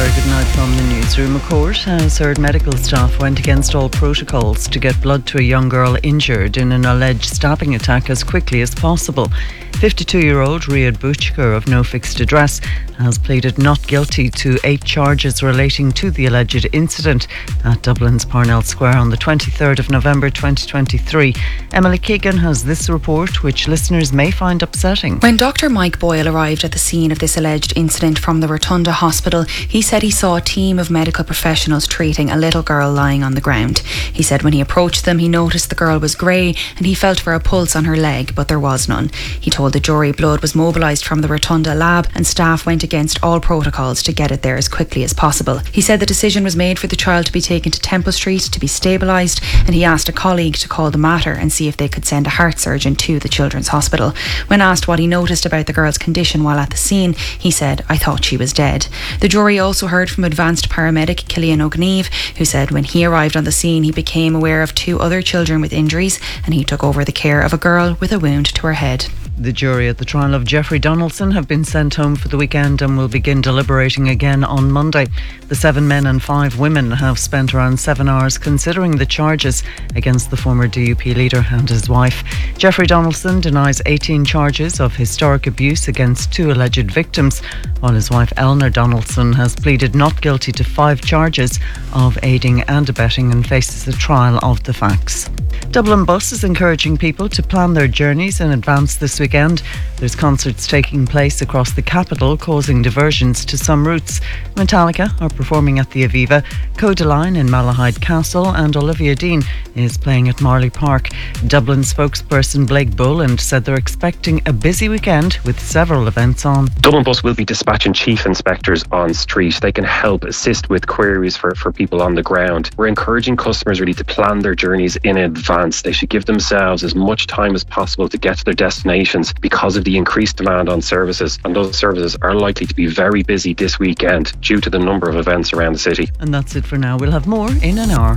very good night from the newsroom. A court has heard medical staff went against all protocols to get blood to a young girl injured in an alleged stabbing attack as quickly as possible. 52-year-old Riyad Bouchker of no fixed address has pleaded not guilty to 8 charges relating to the alleged incident at Dublin's Parnell Square on the 23rd of November 2023. Emily Keegan has this report, which listeners may find upsetting. When Dr. Mike Boyle arrived at the scene of this alleged incident from the Rotunda Hospital, he said he saw a team of medical professionals treating a little girl lying on the ground. He said when he approached them, he noticed the girl was grey and he felt for a pulse on her leg, but there was none. He told the jury blood was mobilised from the Rotunda lab and staff went against all protocols to get it there as quickly as possible. He said the decision was made for the child to be taken to Temple Street to be stabilised, and he asked a colleague to call the mater and see if they could send a heart surgeon to the Children's Hospital. When asked what he noticed about the girl's condition while at the scene, he said, "I thought she was dead." The jury also heard from advanced paramedic Killian O'Gneve, who said when he arrived on the scene he became aware of 2 other children with injuries and he took over the care of a girl with a wound to her head. The jury at the trial of Jeffrey Donaldson have been sent home for the weekend and will begin deliberating again on Monday. The 7 men and 5 women have spent around 7 hours considering the charges against the former DUP leader and his wife. Jeffrey Donaldson denies 18 charges of historic abuse against 2 alleged victims, while his wife Eleanor Donaldson has pleaded not guilty to 5 charges of aiding and abetting and faces a trial of the facts. Dublin Bus is encouraging people to plan their journeys in advance this weekend. There's concerts taking place across the capital, causing diversions to some routes. Metallica are performing at the Aviva, Codaline in Malahide Castle, and Olivia Dean is playing at Marley Park. Dublin spokesperson Blake Boland said they're expecting a busy weekend with several events on. Dublin Bus will be dispatching chief inspectors on street. They can help assist with queries for people on the ground. We're encouraging customers really to plan their journeys in advance. They should give themselves as much time as possible to get to their destinations because of the increased demand on services, and those services are likely to be very busy this weekend due to the number of events around the city. And that's it for now. We'll have more in an hour.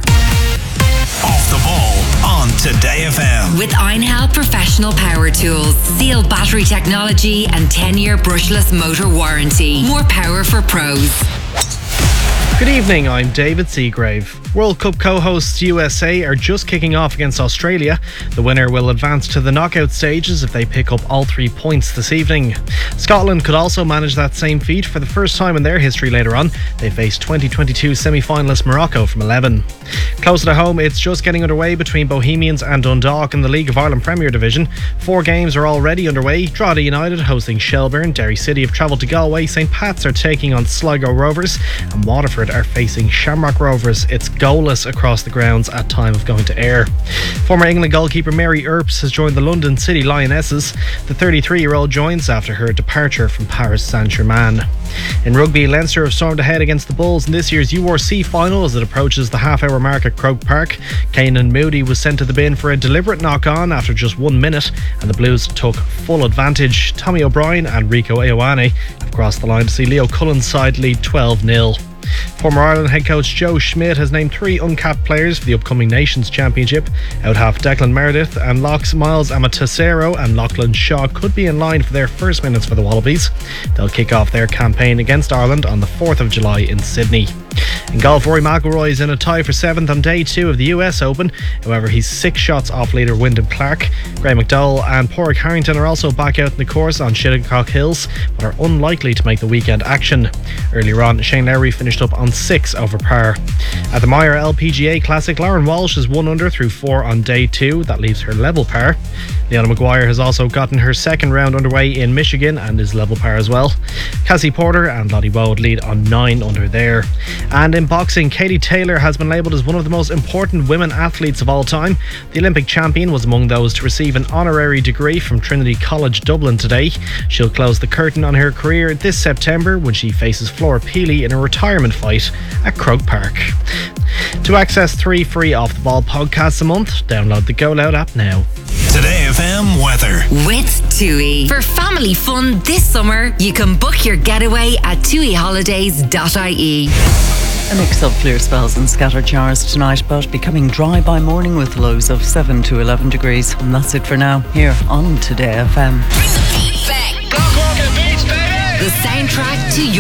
Off the ball on Today FM. With Einhell Professional Power Tools. Seal battery technology and 10-year brushless motor warranty. More power for pros. Good evening, I'm David Seagrave. World Cup co-hosts USA are just kicking off against Australia. The winner will advance to the knockout stages if they pick up all 3 points this evening. Scotland could also manage that same feat for the first time in their history later on. They face 2022 semi-finalist Morocco from 11. Closer to home, it's just getting underway between Bohemians and Dundalk in the League of Ireland Premier Division. 4 games are already underway. Drogheda United hosting Shelbourne, Derry City have travelled to Galway, St Pat's are taking on Sligo Rovers, and Waterford are facing Shamrock Rovers. It's goalless across the grounds at time of going to air. Former England goalkeeper Mary Earps has joined the London City Lionesses. The 33-year-old joins after her departure from Paris Saint-Germain. In rugby, Leinster have stormed ahead against the Bulls in this year's URC final as it approaches the half-hour mark at Croke Park. Canan Moody was sent to the bin for a deliberate knock-on after just 1 minute, and the Blues took full advantage. Tommy O'Brien and Rico Ioane have crossed the line to see Leo Cullen's side lead 12-0. Former Ireland head coach Joe Schmidt has named 3 uncapped players for the upcoming Nations Championship. Out half Declan Meredith and Locks Miles Amatasero and Lachlan Shaw could be in line for their first minutes for the Wallabies. They'll kick off their campaign against Ireland on the 4th of July in Sydney. In golf, Rory McIlroy is in a tie for 7th on day 2 of the US Open. However, he's 6 shots off leader Wyndham Clark. Graham McDowell and Pádraig Harrington are also back out in the course on Shinnecock Hills, but are unlikely to make the weekend action. Earlier on, Shane Lowry finished up on 6 over par. At the Meyer LPGA Classic, Lauren Walsh is 1 under through 4 on day 2. That leaves her level par. Leona Maguire has also gotten her second round underway in Michigan and is level par as well. Cassie Porter and Lottie Wood lead on 9 under there. And in boxing, Katie Taylor has been labelled as one of the most important women athletes of all time. The Olympic champion was among those to receive an honorary degree from Trinity College Dublin today. She'll close the curtain on her career this September when she faces Flora Peely in a retirement fight at Croke Park. To access 3 free Off the Ball podcasts a month, download the Go Loud app now. Today FM weather. With TUI. For family fun this summer, you can book your getaway at tuiholidays.ie. A mix of clear spells and scattered showers tonight, but becoming dry by morning with lows of 7 to 11 degrees. And that's it for now, here on Today FM. Bring the beat back. Go, get beats, baby! The soundtrack to your